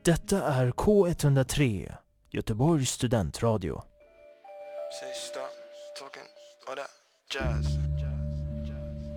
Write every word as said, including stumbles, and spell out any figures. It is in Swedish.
Detta är K ett noll tre, Göteborgs studentradio. Say stop talking all that jazz.